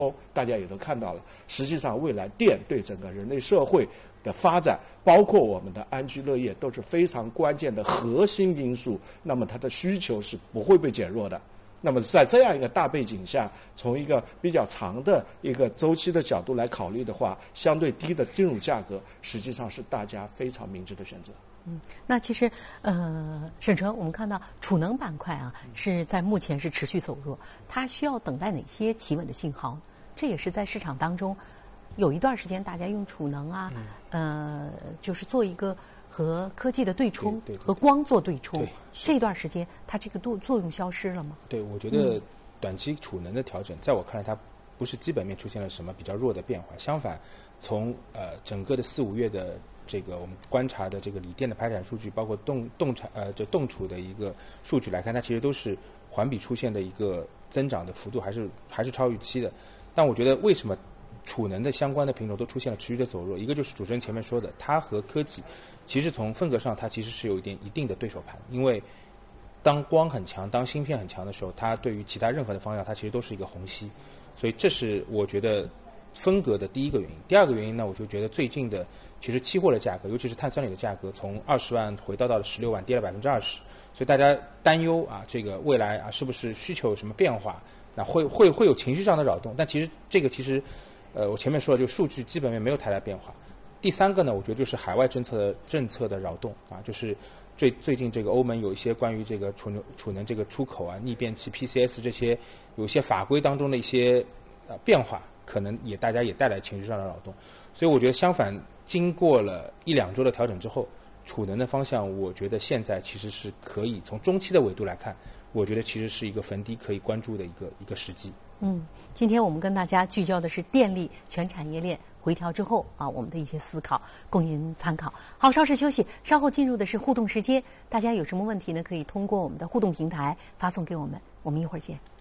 大家也都看到了，实际上未来电对整个人类社会的发展，包括我们的安居乐业，都是非常关键的核心因素。那么它的需求是不会被减弱的。那么在这样一个大背景下，从一个比较长的一个周期的角度来考虑的话，相对低的金融价格实际上是大家非常明智的选择。 那其实，沈成，我们看到储能板块啊，是在目前是持续走弱，它需要等待哪些企稳的信号？这也是在市场当中有一段时间，大家用储能啊，就是做一个和科技的对冲，和光做对冲。这段时间，它这个作用消失了吗？ 对，我觉得短期储能的调整，在我看来，它不是基本面出现了什么比较弱的变化，相反，从整个的4、5月的这个我们观察的这个锂电的排产数据，包括动储的一个数据来看，它其实都是环比出现的一个增长的幅度还是超预期的。但我觉得为什么储能的相关的品种都出现了持续的走弱？一个就是主持人前面说的，它和科技其实从份额上它其实是有一定的对手盘，因为当光很强、当芯片很强的时候，它对于其他任何的方向它其实都是一个虹吸，所以这是我觉得分隔的第一个原因。第二个原因呢，我就觉得最近的其实期货的价格，尤其是碳酸锂的价格，从20万回到了16万，跌了20%，所以大家担忧啊，这个未来啊是不是需求有什么变化？那会有情绪上的扰动，但其实我前面说了，就数据基本面没有太大变化。第三个呢，我觉得就是海外政策的扰动啊，就是最近这个欧盟有一些关于这个储能这个出口啊、逆变器 PCS 这些有一些法规当中的一些变化，可能大家也带来情绪上的扰动。所以我觉得相反，经过了1、2周的调整之后，储能的方向，我觉得现在其实是可以从中期的维度来看，我觉得其实是一个逢低可以关注的一个时机。 今天我们跟大家聚焦的是电力全产业链回调之后啊，我们的一些思考，供您参考。好，稍事休息，稍后进入的是互动时间。大家有什么问题呢？可以通过我们的互动平台发送给我们，我们一会儿见。